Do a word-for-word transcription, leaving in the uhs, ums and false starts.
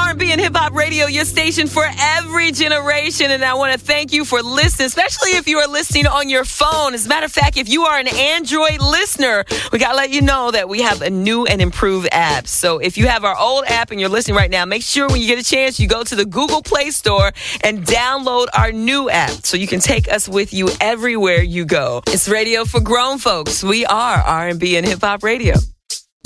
R and B and Hip Hop Radio, your station for every generation. And I want to thank you for listening, especially if you are listening on your phone. As a matter of fact, if you are an Android listener, we got to let you know that we have a new and improved app. So if you have our old app and you're listening right now, make sure when you get a chance, you go to the Google Play Store and download our new app so you can take us with you everywhere you go. It's radio for grown folks. We are R and B and Hip Hop Radio.